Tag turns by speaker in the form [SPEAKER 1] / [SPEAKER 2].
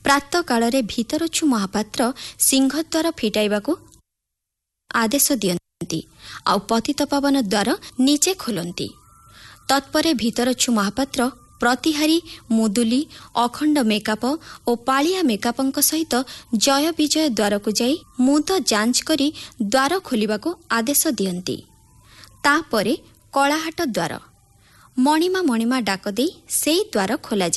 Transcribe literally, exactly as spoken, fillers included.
[SPEAKER 1] ପ୍ରାତଃ କାଳରେ ଭିତରଛୁ ମହାପାତ୍ର ସିଂହଦ୍ୱାର ଫିଟାଇବାକୁ ଆଦେଶ ଦିଅନ୍ତି ଆଉ ପତିତପାବନ ଦ୍ୱାର ନିଜେ ଖୋଲନ୍ତି। ତତ୍ପରେ ଭିତରଛୁ ମହାପାତ୍ର ପ୍ରତିହାରୀ ମୁଦୁଲି ଅଖଣ୍ଡ ମେକାପ ଓ ପାଳିଆ ମେକାପଙ୍କ ସହିତ ଜୟ ବିଜୟ ଦ୍ୱାରକୁ ଯାଇ ମୁଦ ଯାଞ୍ଚ କରି ଦ୍ୱାର ଖୋଲିବାକୁ ଆଦେଶ ଦିଅନ୍ତି। ତାପରେ କଳାହାଟ ଦ୍ୱାର ମଣିମା ମଣିମା ଡାକ ଦେଇ ସେଇ ଦ୍ୱାର ଖୋଲାଯାଏ।